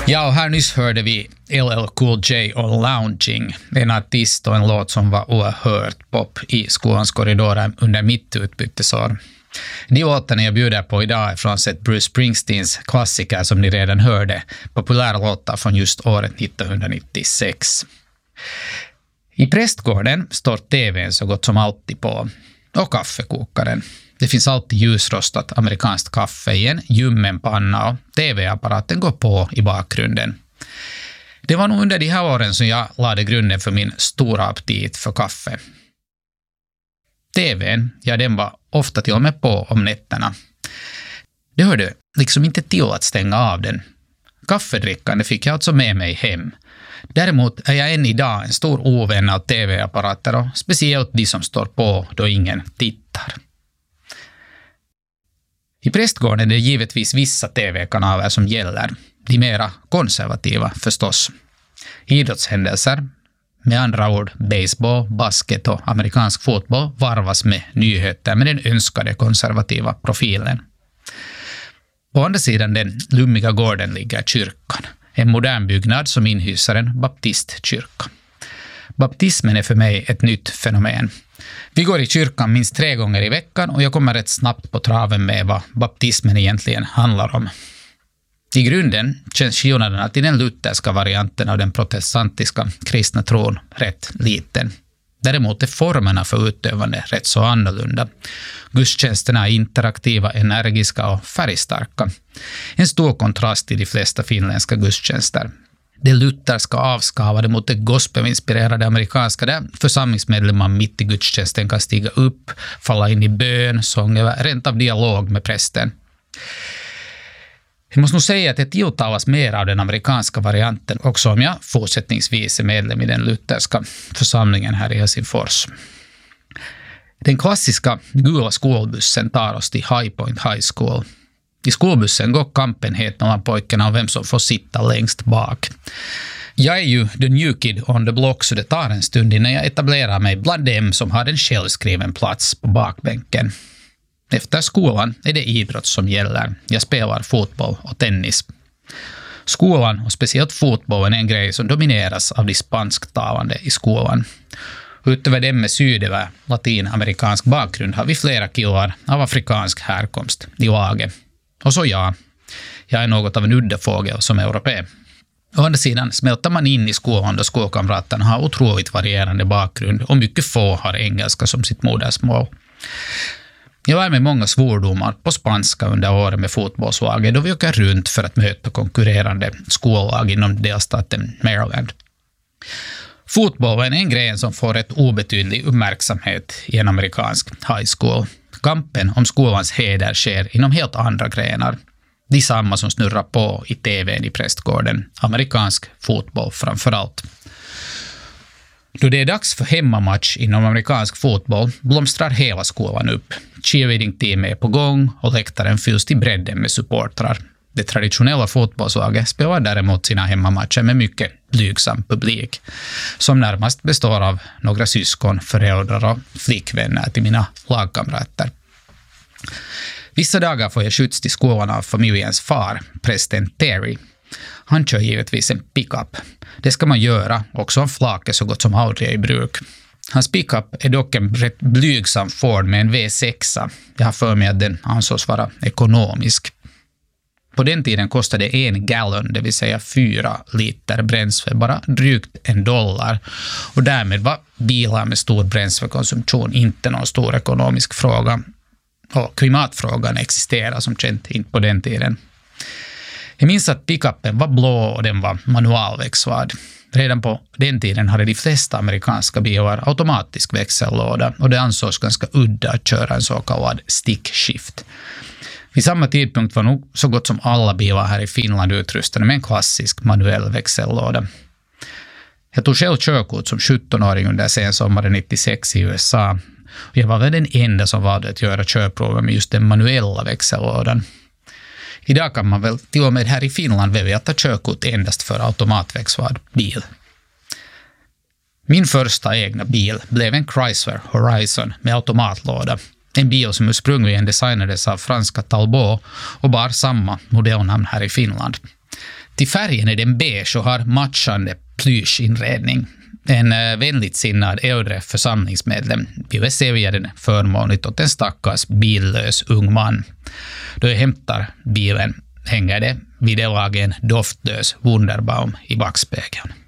Ja, och här nyss hörde vi LL Cool J och Lounging, en artist och en låt som var oerhört pop i skolans korridorer under mitt utbytesår. De låtarna jag bjuder på idag är från Bruce Springsteens klassiker som ni redan hörde, populära låtar från just året 1996. I prästgården står tvn så gott som alltid på, och kaffekokaren. Det finns alltid ljusrostat amerikanskt kaffe i en ljummen panna och tv-apparaten går på i bakgrunden. Det var nog under de här åren som jag lade grunden för min stora aptit för kaffe. TVn, ja, den var ofta till och med på om nätterna. Det hörde liksom inte till att stänga av den. Kaffedrickande fick jag alltså med mig hem. Däremot är jag än idag en stor ovän av tv-apparater och speciellt de som står på då ingen tittar. I prästgården är det givetvis vissa tv-kanaler som gäller, de mera konservativa förstås. Idrottshändelser, med andra ord baseball, basket och amerikansk fotboll varvas med nyheter med den önskade konservativa profilen. På andra sidan den lummiga gården ligger kyrkan, en modern byggnad som inhyser en baptistkyrka. Baptismen är för mig ett nytt fenomen. Vi går i kyrkan minst 3 gånger i veckan och jag kommer rätt snabbt på traven med vad baptismen egentligen handlar om. I grunden känns skillnaderna till den lutherska varianten av den protestantiska kristna tron rätt liten. Däremot är formerna för utövande rätt så annorlunda. Gudstjänsterna är interaktiva, energiska och färgstarka. En stor kontrast till de flesta finländska gudstjänster. Det lutherska avskavade mot det gospelinspirerade amerikanska där församlingsmedlemmar mitt i gudstjänsten kan stiga upp, falla in i bön, sång eller rent av dialog med prästen. Jag måste nog säga att det tilltalas mer av den amerikanska varianten också om jag fortsättningsvis är medlem i den lutherska församlingen här i Helsingfors. Den klassiska gula skolbussen tar oss till High Point High School. I skolbussen går kampen het mellan pojkarna och vem som får sitta längst bak. Jag är ju the new kid on the block så det tar en stund innan jag etablerar mig bland dem som har en självskriven plats på bakbänken. Efter skolan är det idrott som gäller. Jag spelar fotboll och tennis. Skolan och speciellt fotbollen är en grej som domineras av de spansktalande i skolan. Utöver dem med sydeller latinamerikansk bakgrund har vi flera killar av afrikansk härkomst i laget. Och så jag är något av en udda fågel som europé. Å andra sidan smälter man in i skolan då skolkamraterna har otroligt varierande bakgrund och mycket få har engelska som sitt modersmål. Jag lär mig många svordomar på spanska under året med fotbollslaget då vi åker runt för att möta konkurrerande skollag inom delstaten Maryland. Fotbollen är en grej som får ett obetydlig uppmärksamhet i en amerikansk high school. Kampen om skolans heder sker inom helt andra grenar. De samma som snurrar på i tvn i prästgården, amerikansk fotboll framförallt. Då det är dags för hemmamatch inom amerikansk fotboll blomstrar hela skolan upp. Cheerleading-team är på gång och läktaren fylls till bredden med supportrar. Det traditionella fotbollslaget spelar däremot sina hemmamatcher med mycket blygsam publik, som närmast består av några syskon, föräldrar och flickvänner till mina lagkamrater. Vissa dagar får jag skjuts till skolan av familjens far, prästen Terry. Han kör givetvis en pickup. Det ska man göra, också om flak är så gott som aldrig är i bruk. Hans pickup är dock en rätt blygsam Ford med en V6. Jag har för mig att den ansågs vara ekonomisk. På den tiden kostade 1 gallon, det vill säga 4 liter bränsle, bara drygt $1. Och därmed var bilar med stor bränslekonsumtion inte någon stor ekonomisk fråga. Och klimatfrågan existerar som känt inte på den tiden. Jag minns att pickupen var blå och den var manualväxlad. Redan på den tiden hade de flesta amerikanska bilar automatisk växellåda och det ansågs ganska udda att köra en så kallad stick shift. Vid samma tidpunkt var nog så gott som alla bilar här i Finland utrustade med en klassisk manuell växellåda. Jag tog själv körkort som 17-åring under sensommaren 96 i USA. Och jag var väl den enda som valde att göra körprover med just den manuella växellådan. Idag kan man väl till och med här i Finland välja att ta körkort endast för automatväxlad bil. Min första egna bil blev en Chrysler Horizon med automatlåda. En bil som ursprungligen designades av franska Talbot och bar samma modellnamn här i Finland. Till färgen är den beige och har matchande plyschinredning. En vänligt sinnad äldre församlingsmedlem ville sälja den förmånligt åt en stackars billös ung man. Då jag hämtar bilen hänger det vid det laget en doftlös Wunderbaum i backspegeln.